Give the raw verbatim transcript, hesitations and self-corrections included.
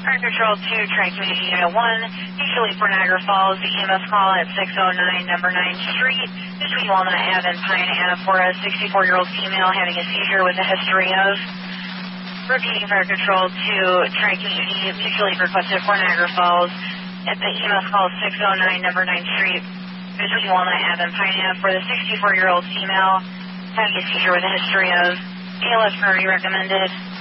Fire Control two, Tri-Community Unit one, usually for Niagara Falls, the E M S call at six oh nine number nine Street, between Walnut Ave and Pine Ave for a sixty-four-year-old female having a seizure with a history of. Repeating Fire Control two, Tri-Community, mutually requested for Niagara Falls at the E M S call six oh nine number nine Street, between Walnut Ave and Pine Ave for the sixty-four-year-old female having a seizure with a history of. A L S priority recommended.